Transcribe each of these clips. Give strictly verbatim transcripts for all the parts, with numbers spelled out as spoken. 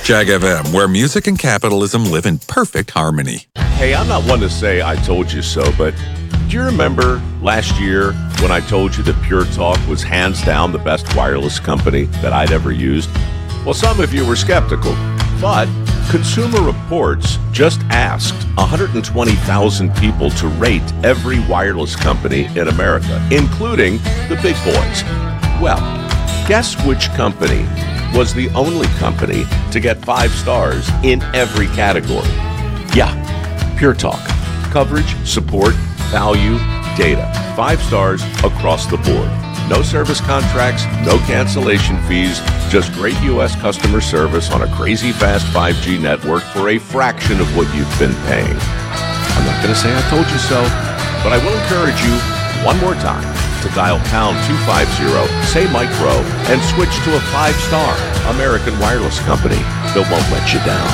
Jag F M, where music and capitalism live in perfect harmony. Hey, I'm not one to say I told you so, but do you remember last year when I told you that Pure Talk was hands down the best wireless company that I'd ever used? Well, some of you were skeptical, but Consumer Reports just asked one hundred twenty thousand people to rate every wireless company in America, including the big boys. Well, guess which company was the only company to get five stars in every category? Yeah, Pure Talk. Coverage, support, value, data. Five stars across the board. No service contracts, no cancellation fees, just great U S customer service on a crazy fast five G network for a fraction of what you've been paying. I'm not going to say I told you so, but I will encourage you one more time to dial pound two fifty, say micro, and switch to a five-star American wireless company that won't let you down.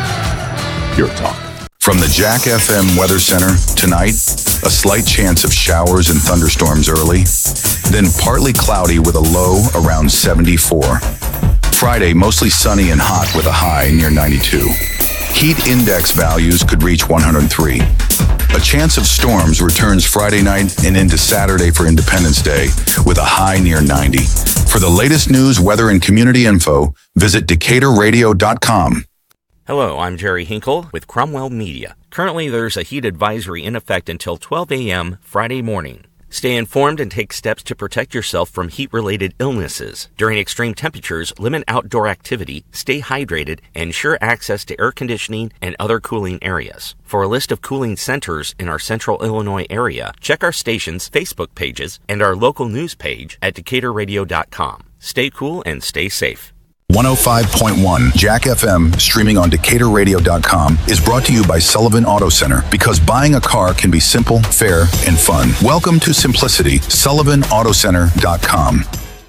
Pure Talk. From the Jack F M Weather Center, tonight, a slight chance of showers and thunderstorms early, then partly cloudy with a low around seventy-four. Friday, mostly sunny and hot with a high near ninety-two. Heat index values could reach one hundred three. A chance of storms returns Friday night and into Saturday for Independence Day with a high near ninety. For the latest news, weather, and community info, visit Decatur Radio dot com. Hello, I'm Jerry Hinkle with Cromwell Media. Currently, there's a heat advisory in effect until twelve a.m. Friday morning. Stay informed and take steps to protect yourself from heat-related illnesses. During extreme temperatures, limit outdoor activity, stay hydrated, and ensure access to air conditioning and other cooling areas. For a list of cooling centers in our central Illinois area, check our station's Facebook pages and our local news page at Decatur Radio dot com. Stay cool and stay safe. one oh five point one Jack F M, streaming on Decatur Radio dot com, is brought to you by Sullivan Auto Center, because buying a car can be simple, fair, and fun. Welcome to simplicity. Sullivan Auto Center dot com.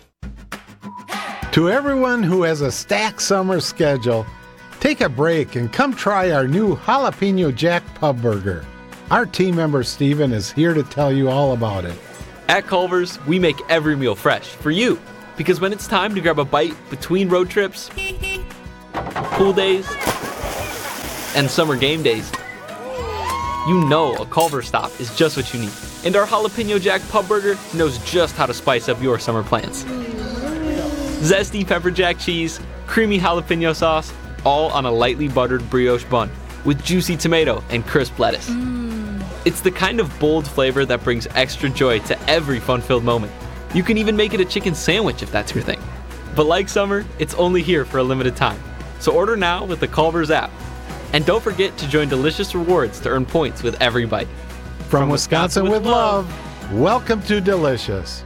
To everyone who has a stacked summer schedule, take a break and come try our new Jalapeno Jack Pub Burger. Our team member Steven is here to tell you all about it. At Culver's, we make every meal fresh for you. Because when it's time to grab a bite between road trips, pool days, and summer game days, you know a Culver's stop is just what you need. And our Jalapeno Jack Pub Burger knows just how to spice up your summer plans. Zesty pepper jack cheese, creamy jalapeno sauce, all on a lightly buttered brioche bun with juicy tomato and crisp lettuce. Mm. It's the kind of bold flavor that brings extra joy to every fun-filled moment. You can even make it a chicken sandwich if that's your thing. But like summer, it's only here for a limited time. So order now with the Culver's app. And don't forget to join Delicious Rewards to earn points with every bite. From, From Wisconsin, Wisconsin with love, love, welcome to Delicious.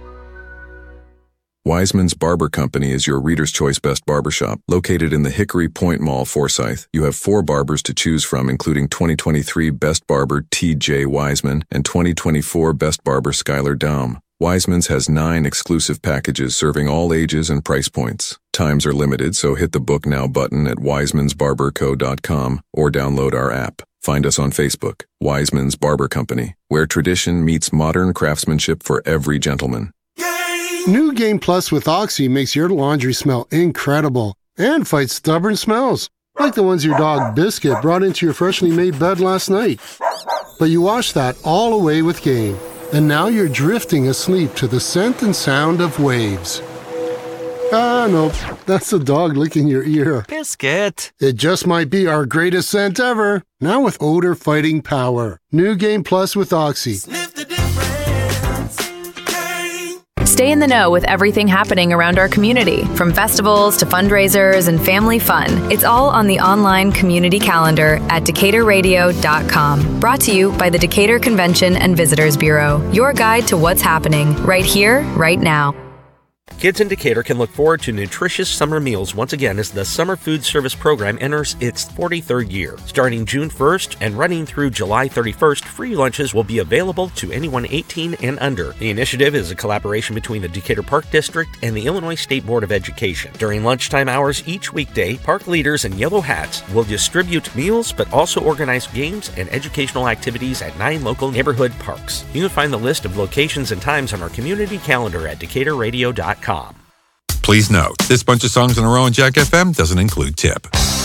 Wiseman's Barber Company is your Reader's Choice Best Barbershop. Located in the Hickory Point Mall, Forsyth, you have four barbers to choose from, including twenty twenty-three Best Barber T J Wiseman and twenty twenty-four Best Barber Skylar Daum. Wiseman's has nine exclusive packages serving all ages and price points. Times are limited, so hit the Book Now button at wisemans barber co dot com or download our app. Find us on Facebook, Wiseman's Barber Company, where tradition meets modern craftsmanship for every gentleman. New Game Plus with Oxy makes your laundry smell incredible and fights stubborn smells, like the ones your dog Biscuit brought into your freshly made bed last night. But you wash that all away with Game. And now you're drifting asleep to the scent and sound of waves. Ah, no, that's the dog licking your ear. Biscuit. It just might be our greatest scent ever. Now with odor-fighting power. New Game Plus with Oxy. Sniff the difference. Game. Stay in the know with everything happening around our community, from festivals to fundraisers and family fun. It's all on the online community calendar at Decatur Radio dot com. Brought to you by the Decatur Convention and Visitors Bureau. Your guide to what's happening right here, right now. Kids in Decatur can look forward to nutritious summer meals once again as the Summer Food Service Program enters its forty-third year. Starting June first and running through July thirty-first, free lunches will be available to anyone eighteen and under. The initiative is a collaboration between the Decatur Park District and the Illinois State Board of Education. During lunchtime hours each weekday, park leaders in yellow hats will distribute meals but also organize games and educational activities at nine local neighborhood parks. You can find the list of locations and times on our community calendar at Decatur Radio dot com. Please note, this bunch of songs in a row on Jack F M doesn't include tip.